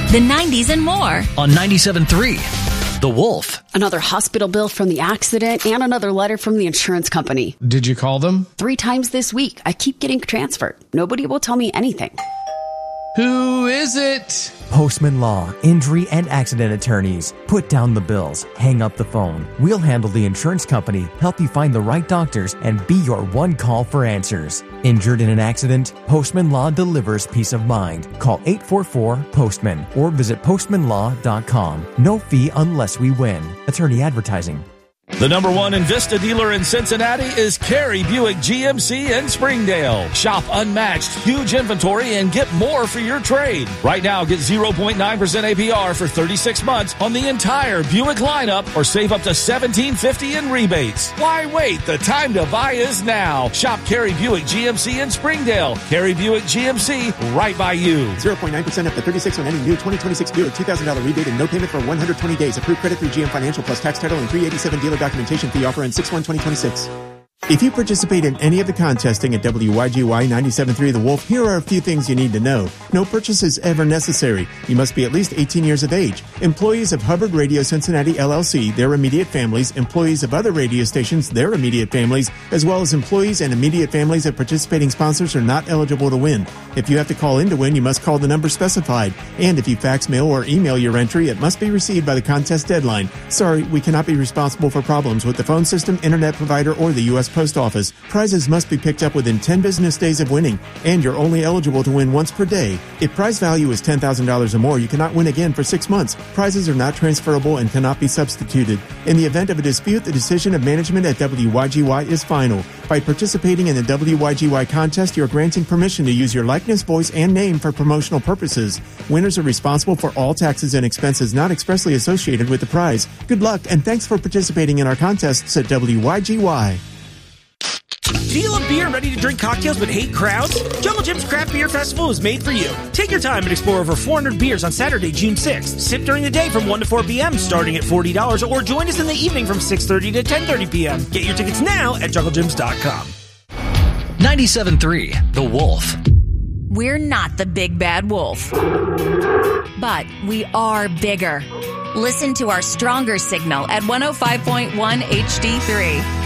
the 90s, and more. On 97.3, The Wolf. Another hospital bill from the accident and another letter from the insurance company. Did you call them? 3 times this week. I keep getting transferred. Nobody will tell me anything. Who is it? Postman Law, injury and accident attorneys. Put down the bills, hang up the phone. We'll handle the insurance company, help you find the right doctors, and be your one call for answers. Injured in an accident? Postman Law delivers peace of mind. Call 844-POSTMAN or visit postmanlaw.com. No fee unless we win. Attorney advertising. The number one Invista dealer in Cincinnati is Carey Buick GMC in Springdale. Shop unmatched, huge inventory, and get more for your trade. Right now, get 0.9% APR for 36 months on the entire Buick lineup or save up to $1,750 in rebates. Why wait? The time to buy is now. Shop Carey Buick GMC in Springdale. Carey Buick GMC, right by you. 0.9% up to 36 on any new 2026 Buick. $2,000 rebate and no payment for 120 days. Approved credit through GM Financial plus tax title and $387 dealer documentation fee. Offer ends 6/1/2026. If you participate in any of the contests testing at WYGY 97.3 The Wolf, here are a few things you need to know. No purchase is ever necessary. You must be at least 18 years of age. Employees of Hubbard Radio Cincinnati LLC, their immediate families, employees of other radio stations, their immediate families, as well as employees and immediate families of participating sponsors are not eligible to win. If you have to call in to win, you must call the number specified. And if you fax, mail, or email your entry, it must be received by the contest deadline. Sorry, we cannot be responsible for problems with the phone system, internet provider, or the U.S. Post Office. Prizes must be picked up within 10 business days of winning, and you're only eligible to win once per day. If prize value is $10,000 or more, you cannot win again for 6 months. Prizes are not transferable and cannot be substituted. In the event of a dispute, the decision of management at WYGY is final. By participating in the WYGY contest, you're granting permission to use your likeness, voice, and name for promotional purposes. Winners are responsible for all taxes and expenses not expressly associated with the prize. Good luck, and thanks for participating in our contests at WYGY. Do you love beer and ready to drink cocktails but hate crowds? Jungle Jim's Craft Beer Festival is made for you. Take your time and explore over 400 beers on Saturday, June 6th. Sip during the day from 1 to 4 p.m. starting at $40 or join us in the evening from 6:30 to 10:30 p.m. Get your tickets now at JungleGyms.com. 97.3 The Wolf. We're not the big bad wolf, but we are bigger. Listen to our stronger signal at 105.1 HD3.